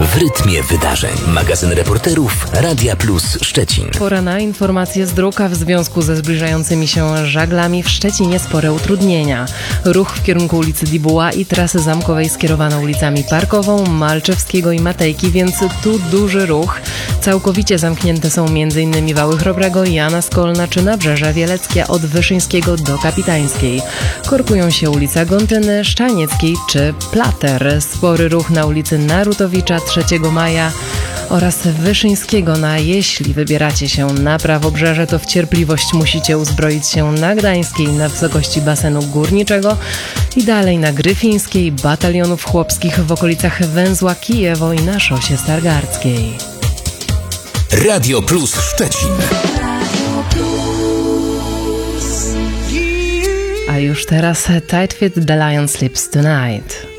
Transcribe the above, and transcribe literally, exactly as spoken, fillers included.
W rytmie wydarzeń. Magazyn reporterów Radia Plus Szczecin. Pora na informacje z dróg, a w związku ze zbliżającymi się żaglami w Szczecinie spore utrudnienia. Ruch w kierunku ulicy Dibuła i trasy zamkowej skierowano ulicami Parkową, Malczewskiego i Matejki, więc tu duży ruch. Całkowicie zamknięte są m.in. wały Chrobrego, Jana Skolna czy Nabrzeże Wieleckie od Wyszyńskiego do Kapitańskiej. Korkują się ulica Gontyny, Szczanieckiej czy Plater. Spory ruch na ulicy Narutowicza trzeciego maja oraz Wyszyńskiego. Na jeśli wybieracie się na Prawobrzeże, to w cierpliwość musicie uzbroić się na Gdańskiej na wysokości basenu górniczego i dalej na Gryfińskiej, batalionów chłopskich w okolicach węzła Kijewo i na szosie Stargardzkiej. Radio Plus Szczecin. A już teraz Tight Fit The Lion Sleeps Tonight.